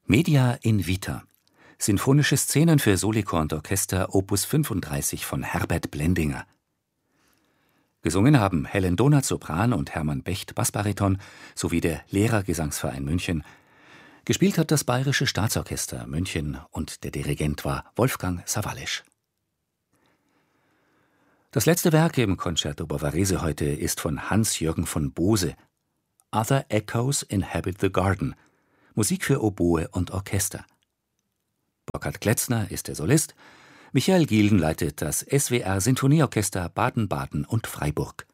Media in Vita. Sinfonische Szenen für Solichor und Orchester Opus 35 von Herbert Blendinger. Gesungen haben Helen Donath Sopran und Hermann Becht Bassbariton sowie der Lehrergesangsverein München. Gespielt hat das Bayerische Staatsorchester München und der Dirigent war Wolfgang Sawallisch. Das letzte Werk im Concerto Bavarese heute ist von Hans-Jürgen von Bose. Other Echoes Inhabit the Garden. Musik für Oboe und Orchester. Burkhard Kletzner ist der Solist. Michael Gielden leitet das SWR Sinfonieorchester Baden-Baden und Freiburg.